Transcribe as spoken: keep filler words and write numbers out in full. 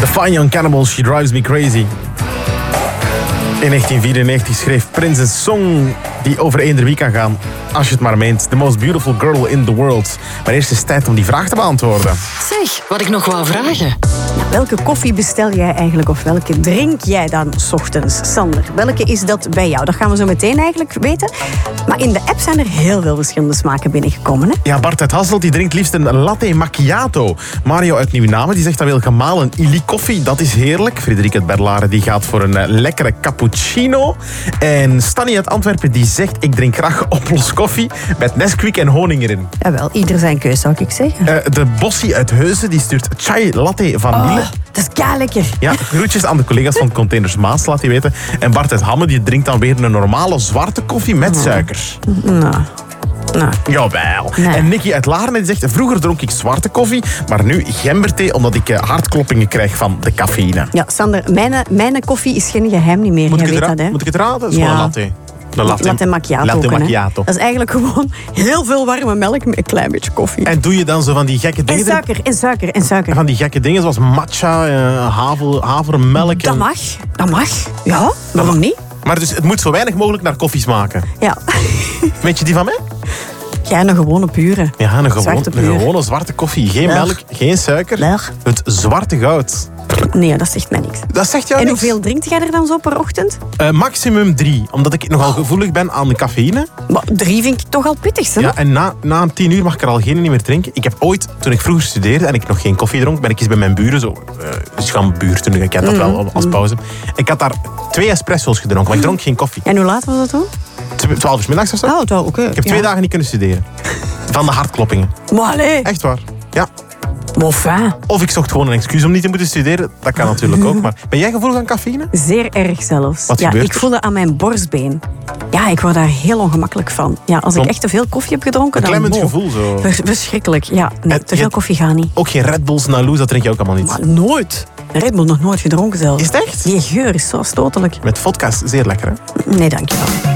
The Fine Young Cannibals, She Drives Me Crazy. In negentien vierennegentig schreef Prince een song die over eender wie kan gaan. Als je het maar meent. The most beautiful girl in the world. Maar eerst is het tijd om die vraag te beantwoorden. Zeg, wat ik nog wou vragen. Nou, welke koffie bestel jij eigenlijk of welke drink jij dan 's ochtends? Sander, welke is dat bij jou? Dat gaan we zo meteen eigenlijk weten. Maar in de app zijn er heel veel verschillende smaken binnengekomen. Hè? Ja, Bart uit Hasselt die drinkt liefst een latte macchiato. Mario uit Nieuwe-Namen die zegt dat wil gemalen illy koffie. Dat is heerlijk. Frederik uit Berlaren die gaat voor een uh, lekkere cappuccino. En Stanny uit Antwerpen die zegt ik drink graag oplos koffie met Nesquik en honing erin. Jawel, ieder zijn keus zou ik zeggen. Uh, de Bossie uit Heuzen die stuurt chai latte vanille. Oh, dat is kei lekker. Ja, groetjes aan de collega's van Containers Maas, laat die weten. En Bart uit Hamme die drinkt dan weer een normale zwarte koffie met suiker. Nou, nou. Jawel. Nee. En Nicky uit Laren die zegt, vroeger dronk ik zwarte koffie, maar nu gemberthee omdat ik uh, hartkloppingen krijg van de cafeïne. Ja, Sander, mijn, mijn koffie is geen geheim niet meer. Moet, Jij ik het, weet ra- dat, hè? moet ik het raden? Dat is Ja. gewoon een latte. Een latte, Latte macchiato. Latte ook, hè. macchiato. Dat is eigenlijk gewoon heel veel warme melk met een klein beetje koffie. En doe je dan zo van die gekke En dingen? suiker, en suiker, en suiker. Van die gekke dingen zoals matcha, uh, haver, havermelk. Dat en- mag, dat mag. Ja, waarom niet? Maar dus het moet zo weinig mogelijk naar koffie smaken. Ja. Weet je die van mij? Jij een gewone pure. Ja, een, gewoon, Zwarte een puur. gewone zwarte koffie. Geen Ugh. melk, geen suiker. Ugh. Het zwarte goud. Nee, dat zegt mij niks. Dat zegt jou En niks? hoeveel drinkt jij er dan zo per ochtend? Uh, maximum drie. Omdat ik nogal gevoelig ben aan de cafeïne. Maar drie vind ik toch al pittig, hè? Ja, en na, na een tien uur mag ik er al geen niet meer drinken. Ik heb ooit, toen ik vroeger studeerde en ik nog geen koffie dronk, ben ik eens bij mijn buren zo... Uh, dus gaan buurten, ik ken dat wel als pauze. Ik had daar twee espresso's gedronken, maar ik dronk geen koffie. En hoe laat was dat toen? Tw- Twaalf uur 's middags of zo. Oh, toch, oké. Ik heb twee dagen niet kunnen studeren. Van de hartkloppingen. Maar allee. Echt waar. Ja. Maar fijn. Of ik zocht gewoon een excuus om niet te moeten studeren. Dat kan natuurlijk ook. Maar ben jij gevoelig aan cafeïne? Zeer erg zelfs. Wat ja, gebeurt ik er? voelde aan mijn borstbeen. Ja, ik word daar heel ongemakkelijk van. Ja, als ik Kom. echt te veel koffie heb gedronken, Een dan... klemmend wow. gevoel zo. Vers- Verschrikkelijk, ja. Nee, En te je- veel koffie gaat niet. Ook geen Red Bulls, Naloos, dat drink je ook allemaal niet. Maar nooit. Red Bull nog nooit gedronken zelfs. Is het echt? Die geur is zo stotelijk. Met vodka is zeer lekker, hè? Nee, dankjewel.